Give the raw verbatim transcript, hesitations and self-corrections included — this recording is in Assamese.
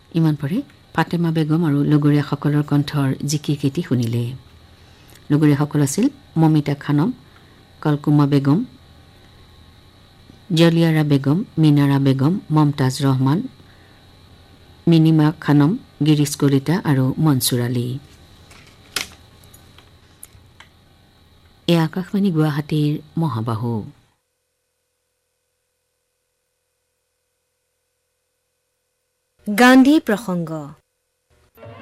ইমান পৰে ফাতেমা বেগম আৰু লগৰীয়াসকলৰ কণ্ঠৰ জিকিৰ কীৰ্তি শুনিলে। লগৰীয়াসকল আছিল মমিতা খানম, কলকুমা বেগম, জলিয়াৰা বেগম, মিনাৰা বেগম, মমতাজ ৰহমান, মিনিমা খানম, গিৰিশ কলিতা আৰু মনচুৰ আলী। এয়া আকাশবাণী গুৱাহাটীৰ মহাবাহু। গান্ধী প্ৰসংগ।